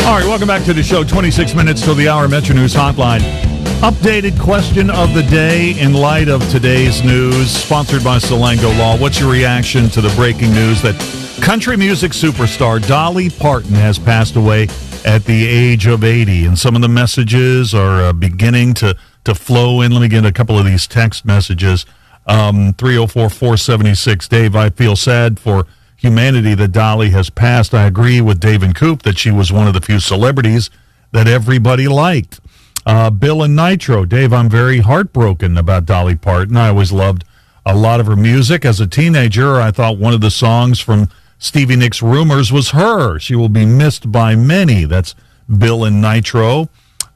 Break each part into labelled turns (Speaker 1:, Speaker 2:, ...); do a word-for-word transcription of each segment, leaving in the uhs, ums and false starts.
Speaker 1: All right, welcome back to the show. twenty-six minutes till the hour. Metro News Hotline. Updated question of the day in light of today's news, sponsored by Salango Law. What's your reaction to the breaking news that country music superstar Dolly Parton has passed away at the age of eighty? And some of the messages are uh, beginning to, to flow in. Let me get a couple of these text messages. Um, three oh four, four seven six, Dave, I feel sad for humanity that Dolly has passed. I agree with Dave and Coop that she was one of the few celebrities that everybody liked. Uh, Bill and Nitro, Dave, I'm very heartbroken about Dolly Parton. I always loved a lot of her music. As a teenager, I thought one of the songs from Stevie Nicks' Rumors was her. She will be missed by many. That's Bill and Nitro.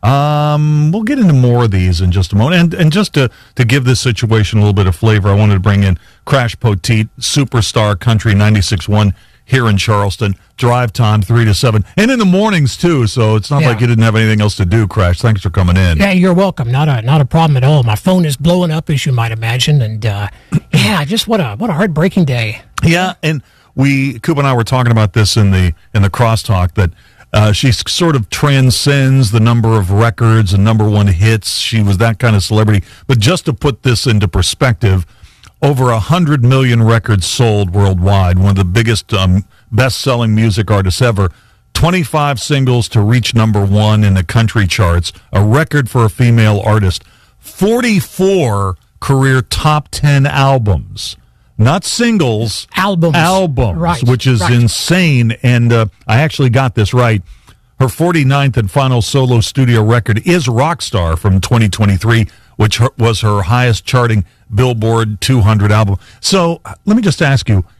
Speaker 1: Um, we'll get into more of these in just a moment. And and just to, to give this situation a little bit of flavor, I wanted to bring in Crash Poteet, Superstar Country ninety-six point one here in Charleston. Drive time three to seven. And in the mornings, too, so it's not yeah. like you didn't have anything else to do, Crash. Thanks for coming in.
Speaker 2: Yeah, you're welcome. Not a not a problem at all. My phone is blowing up, as you might imagine. And, uh, yeah, just what a what a heartbreaking day.
Speaker 1: Yeah, and we, Coop and I were talking about this in the in the crosstalk, that Uh, she sort of transcends the number of records and number one hits. She was that kind of celebrity. But just to put this into perspective, over one hundred million records sold worldwide, one of the biggest um, best-selling music artists ever, twenty-five singles to reach number one in the country charts, a record for a female artist, forty-four career top ten albums. Not singles,
Speaker 2: albums,
Speaker 1: albums,
Speaker 2: right,
Speaker 1: which is
Speaker 2: right.
Speaker 1: insane. And uh, I actually got this right. Her forty-ninth and final solo studio record is Rockstar from twenty twenty-three, which her, was her highest charting Billboard two hundred album. So let me just ask you,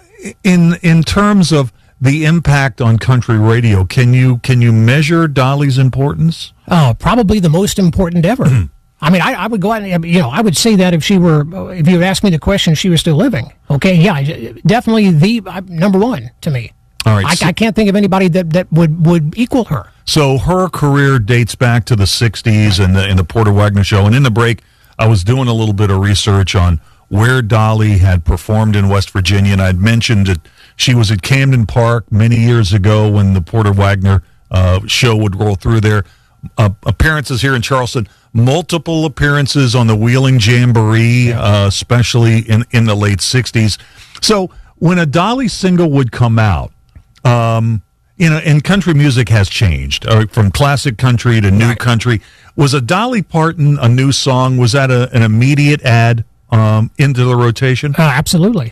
Speaker 1: in in terms of the impact on country radio, can you can you measure Dolly's importance?
Speaker 2: Oh, probably the most important ever. I mean, I, I would go out and, you know, I would say that if she were, if you would ask me the question, she was still living. Okay, yeah, definitely the uh, number one to me.
Speaker 1: All right,
Speaker 2: I,
Speaker 1: so,
Speaker 2: I can't think of anybody that, that would, would equal her.
Speaker 1: So her career dates back to the sixties and the, and the Porter Wagner Show. And in the break, I was doing a little bit of research on where Dolly had performed in West Virginia, and I'd mentioned that she was at Camden Park many years ago when the Porter Wagner uh, show would roll through there. Uh, appearances here in Charleston, multiple appearances on the Wheeling Jamboree, uh, especially in, in the late sixties. So when a Dolly single would come out, um, you know, and country music has changed uh, from classic country to new
Speaker 2: right.
Speaker 1: country. Was a Dolly Parton a new song? Was that a, an immediate add um, into the rotation?
Speaker 2: Uh, absolutely.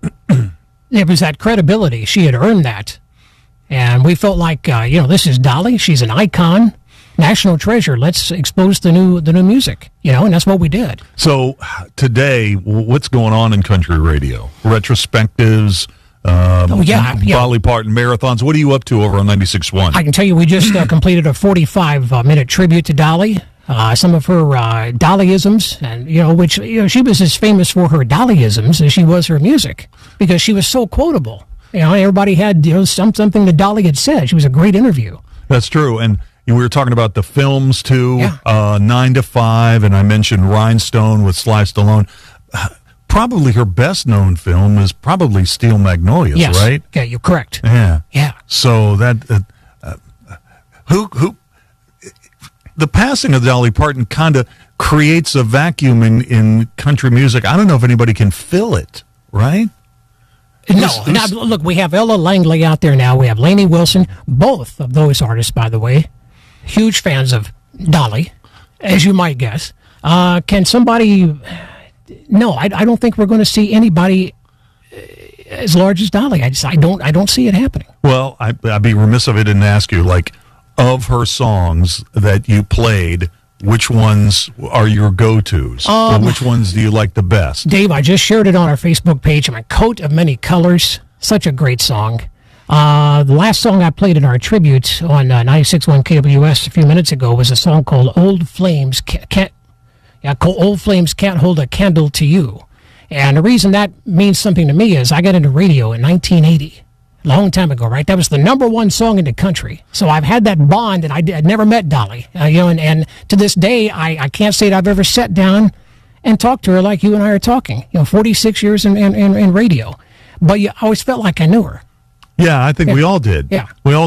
Speaker 2: It was that credibility. She had earned that. And we felt like, uh, you know, this is Dolly. She's an icon. National treasure. Let's expose the new the new music, you know, and that's what we did.
Speaker 1: So today, what's going on in country radio? Retrospectives, um,
Speaker 2: oh, yeah, yeah.
Speaker 1: Dolly Parton marathons. What are you up to over on ninety-six point one?
Speaker 2: I can tell you we just uh, completed a forty-five minute tribute to Dolly. Uh, some of her uh, Dollyisms, and you know, which you know, she was as famous for her Dollyisms as she was her music because she was so quotable. You know, everybody had you know some something that Dolly had said. She was a great interview.
Speaker 1: That's true, and. We were talking about the films, too,
Speaker 2: yeah.
Speaker 1: uh, nine to five, and I mentioned Rhinestone with Sly Stallone. Uh, probably her best-known film is probably Steel Magnolias,
Speaker 2: yes.
Speaker 1: right?
Speaker 2: Yeah, you're correct.
Speaker 1: Yeah.
Speaker 2: Yeah.
Speaker 1: So that, uh, uh, who, who, the passing of Dolly Parton kind of creates a vacuum in, in country music. I don't know if anybody can fill it, right?
Speaker 2: No,
Speaker 1: who's, who's,
Speaker 2: now, look, we have Ella Langley out there now. We have Lainey Wilson. Both of those artists, by the way, huge fans of Dolly, as you might guess. Uh, can somebody... No, I, I don't think we're going to see anybody as large as Dolly. I just I don't I don't see it happening.
Speaker 1: Well, I, I'd be remiss if I didn't ask you, like, of her songs that you played, which ones are your go-tos? Um, or which ones do you like the best?
Speaker 2: Dave, I just shared it on our Facebook page. My Coat of Many Colors, such a great song. Uh, the last song I played in our tribute on uh, ninety-six point one K W S a few minutes ago was a song called "Old Flames Can't." can't yeah, "Old Flames Can't Hold a Candle to You," and the reason that means something to me is I got into radio in nineteen eighty. A long time ago, right? That was the number one song in the country. So I've had that bond, and I I'd never met Dolly. Uh, you know, and, and to this day, I, I can't say that I've ever sat down and talked to her like you and I are talking. You know, forty-six years in, in, in, in radio. But you, I always felt like I knew her.
Speaker 1: Yeah, I think
Speaker 2: yeah.
Speaker 1: we all did.
Speaker 2: Yeah.
Speaker 1: We all did.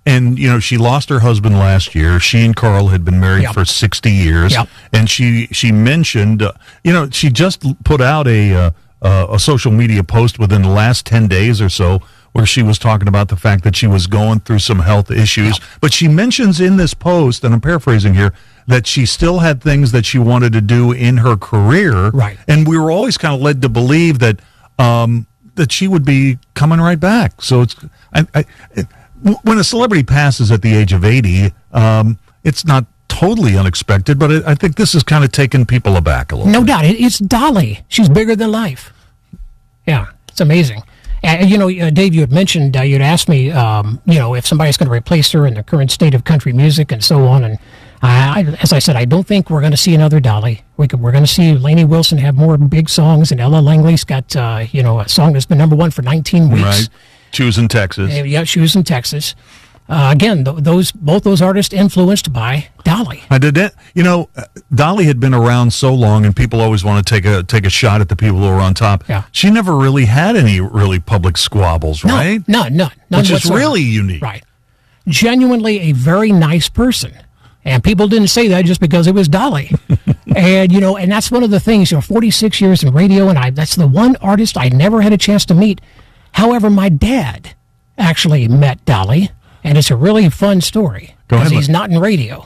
Speaker 1: And, you know, she lost her husband last year. She and Carl had been married
Speaker 2: Yep.
Speaker 1: for sixty years.
Speaker 2: Yep.
Speaker 1: And she, she mentioned, uh, you know, she just put out a, uh, uh, a social media post within the last ten days or so where she was talking about the fact that she was going through some health issues.
Speaker 2: Yep.
Speaker 1: But she mentions in this post, and I'm paraphrasing here, that she still had things that she wanted to do in her career.
Speaker 2: Right.
Speaker 1: And we were always kind of led to believe that um, that she would be coming right back. So it's I, I, it, when a celebrity passes at the age of eighty, um, it's not totally unexpected, but it, I think this has kind of taken people aback a little
Speaker 2: No
Speaker 1: bit.
Speaker 2: doubt. It, it's Dolly. She's bigger than life. Yeah, it's amazing. And, you know, uh, Dave, you had mentioned, uh, you'd asked me, um, you know, if somebody's going to replace her in the current state of country music and so on. And I, I, as I said, I don't think we're going to see another Dolly. We could, we're going to see Lainey Wilson have more big songs, and Ella Langley's got, uh, you know, a song that's been number one for nineteen weeks.
Speaker 1: Right. Choosing Texas.
Speaker 2: Uh, yeah, she was in Texas. Uh, again, th- those both those artists influenced by Dolly.
Speaker 1: I did that. You know, uh, Dolly had been around so long, and people always want to take a take a shot at the people who are on top.
Speaker 2: Yeah.
Speaker 1: She never really had any really public squabbles,
Speaker 2: No,
Speaker 1: right?
Speaker 2: none, none, none
Speaker 1: Which is
Speaker 2: whatsoever.
Speaker 1: really unique.
Speaker 2: Right. Genuinely a very nice person. And people didn't say that just because it was Dolly. And, you know, and that's one of the things, you know, forty-six years in radio, and I that's the one artist I never had a chance to meet. However, my dad actually met Dolly, and it's a really fun story.
Speaker 1: Go ahead,
Speaker 2: Because he's
Speaker 1: Mike.
Speaker 2: not in radio.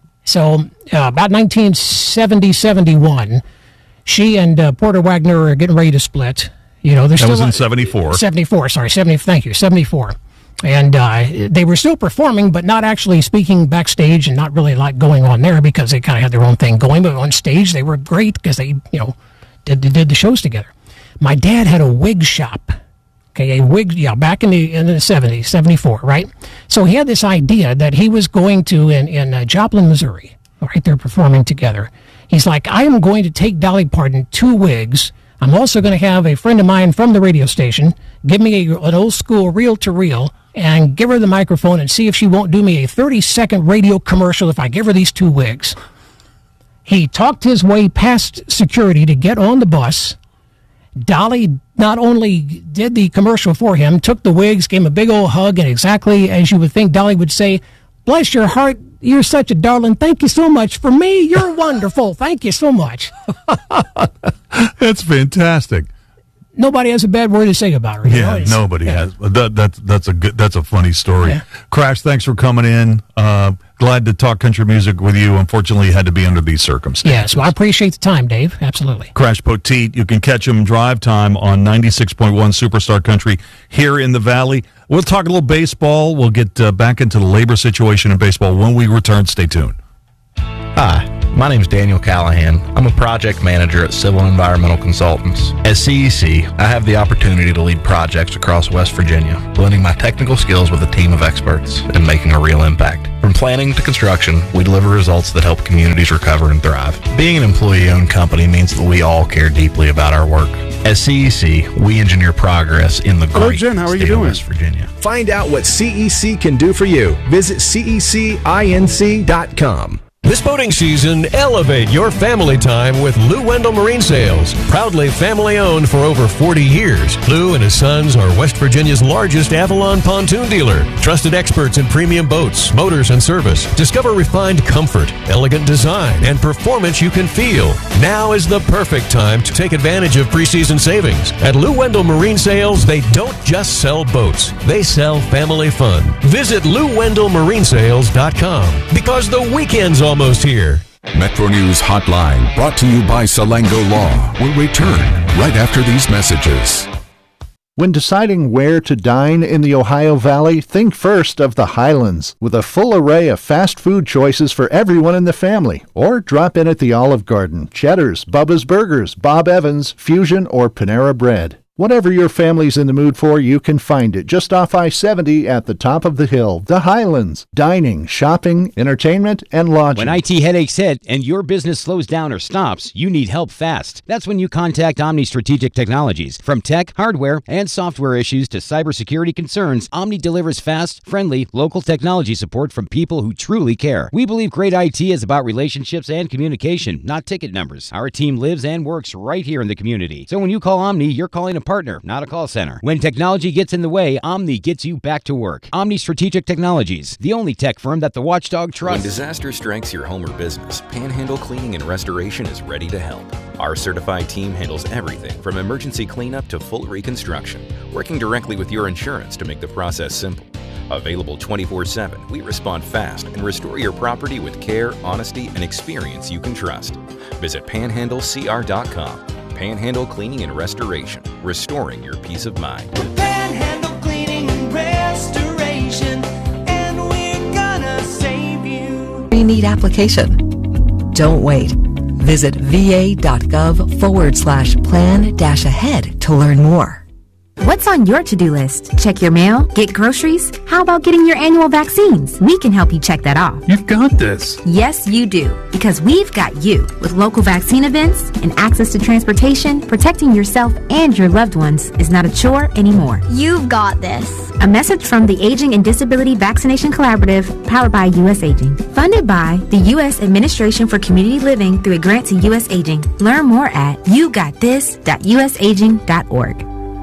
Speaker 2: So uh, about nineteen seventy, seventy-one, she and uh, Porter Wagner are getting ready to split. You know, they're
Speaker 1: That
Speaker 2: still
Speaker 1: was in seventy-four.
Speaker 2: seventy-four, sorry, seventy. Thank you, seventy-four. And uh, they were still performing, but not actually speaking backstage, and not really a lot going on there because they kind of had their own thing going. But on stage, they were great because they, you know, did did the shows together. My dad had a wig shop. Okay, a wig, yeah, back in the in the seventies, seventy-four, right? So he had this idea that he was going to in in uh, Joplin, Missouri, right there performing together. He's like, I am going to take Dolly Parton two wigs. I'm also going to have a friend of mine from the radio station give me a, an old school reel to reel and give her the microphone and see if she won't do me a thirty second radio commercial if I give her these two wigs. He talked his way past security to get on the bus. Dolly not only did the commercial for him, took the wigs, gave him a big old hug, and exactly as you would think Dolly would say, bless your heart, you're such a darling. Thank you so much. For me, you're wonderful. Thank you so much.
Speaker 1: That's fantastic.
Speaker 2: Nobody has a bad word to say about her. you know?
Speaker 1: Yeah,
Speaker 2: It's-
Speaker 1: nobody
Speaker 2: yeah.
Speaker 1: has. That, that's that's a good. That's a funny story.
Speaker 2: Yeah.
Speaker 1: Crash, thanks for coming in. Uh, glad to talk country music with you. Unfortunately, you had to be under these circumstances.
Speaker 2: Yes, well, I appreciate the time, Dave. Absolutely.
Speaker 1: Crash Poteet. You can catch him drive time on ninety-six point one Superstar Country here in the Valley. We'll talk a little baseball. We'll get uh, back into the labor situation in baseball when we return. Stay tuned.
Speaker 3: Hi, my name is Daniel Callahan. I'm a project manager at Civil and Environmental Consultants. At C E C, I have the opportunity to lead projects across West Virginia, blending my technical skills with a team of experts and making a real impact. From planning to construction, we deliver results that help communities recover and thrive. Being an employee-owned company means that we all care deeply about our work. At C E C, we engineer progress in the
Speaker 4: Hello,
Speaker 3: great
Speaker 4: Jen. How are you
Speaker 3: state of
Speaker 4: doing?
Speaker 3: West Virginia.
Speaker 5: Find out what C E C can do for you. Visit C E C inc dot com.
Speaker 6: This boating season, elevate your family time with Lou Wendell Marine Sales. Proudly family-owned for over forty years, Lou and his sons are West Virginia's largest Avalon pontoon dealer. Trusted experts in premium boats, motors, and service. Discover refined comfort, elegant design, and performance you can feel. Now is the perfect time to take advantage of preseason savings. At Lou Wendell Marine Sales, they don't just sell boats, they sell family fun. Visit Lou Wendell Marine Sales dot com because the weekend's almost here.
Speaker 7: Metro News Hotline, brought to you by Salango Law, will return right after these messages.
Speaker 8: When deciding where to dine in the Ohio Valley, think first of the Highlands, with a full array of fast food choices for everyone in the family. Or drop in at the Olive Garden, Cheddar's, Bubba's Burgers, Bob Evans, Fusion, or Panera Bread. Whatever your family's in the mood for, you can find it just off I seventy at the top of the hill. The Highlands. Dining, shopping, entertainment, and lodging.
Speaker 9: When I T headaches hit and your business slows down or stops, you need help fast. That's when you contact Omni Strategic Technologies. From tech, hardware, and software issues to cybersecurity concerns, Omni delivers fast, friendly, local technology support from people who truly care. We believe great I T is about relationships and communication, not ticket numbers. Our team lives and works right here in the community. So when you call Omni, you're calling a partner, not a call center. When technology gets in the way, Omni gets you back to work. Omni Strategic Technologies, the only tech firm that the watchdog trusts.
Speaker 4: When disaster strikes your home or business, Panhandle Cleaning and Restoration is ready to help. Our certified team handles everything from emergency cleanup to full reconstruction, working directly with your insurance to make the process simple. Available twenty-four seven, we respond fast and restore your property with care, honesty, and experience you can trust. Visit panhandle c r dot com. Panhandle Cleaning and Restoration, restoring your peace of mind.
Speaker 10: Panhandle Cleaning and Restoration, and we're gonna save you.
Speaker 11: We need application. Don't wait. Visit va.gov forward slash plan dash ahead to learn more.
Speaker 12: What's on your to-do list? Check your mail? Get groceries? How about getting your annual vaccines? We can help you check that off.
Speaker 13: You've got this.
Speaker 12: Yes, you do. Because we've got you. With local vaccine events and access to transportation, protecting yourself and your loved ones is not a chore anymore.
Speaker 14: You've got this.
Speaker 12: A message from the Aging and Disability Vaccination Collaborative, powered by U S Aging. Funded by the U S Administration for Community Living through a grant to U S Aging. Learn more at you got this dot u s aging dot org.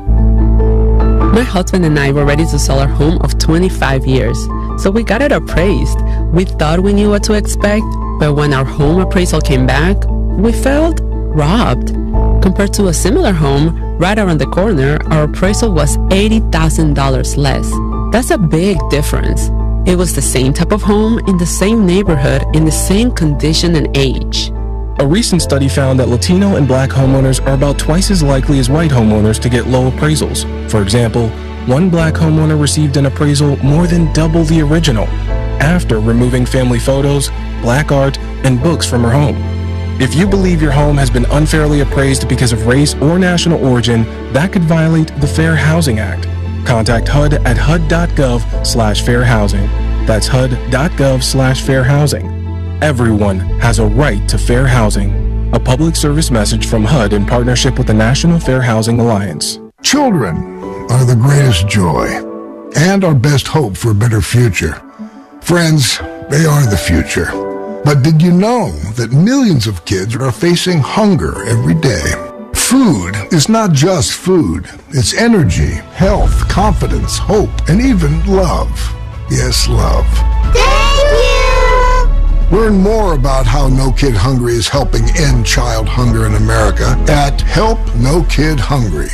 Speaker 15: My husband and I were ready to sell our home of twenty-five years, so we got it appraised. We thought we knew what to expect, but when our home appraisal came back, we felt robbed. Compared to a similar home right around the corner, our appraisal was eighty thousand dollars less. That's a big difference. It was the same type of home in the same neighborhood in the same condition and age.
Speaker 13: A recent study found that Latino and Black homeowners are about twice as likely as white homeowners to get low appraisals. For example, one Black homeowner received an appraisal more than double the original after removing family photos, Black art, and books from her home. If you believe your home has been unfairly appraised because of race or national origin, that could violate the Fair Housing Act. Contact H U D at H U D dot gov slash fair housing. That's H U D dot gov slash fair housing. Everyone has a right to fair housing. A public service message from H U D in partnership with the National Fair Housing Alliance.
Speaker 16: Children are the greatest joy and our best hope for a better future. Friends, they are the future. But did you know that millions of kids are facing hunger every day? Food is not just food. It's energy, health, confidence, hope, and even love. Yes, love.
Speaker 14: Thank you!
Speaker 16: Learn more about how No Kid Hungry is helping end child hunger in America at help no kid hungry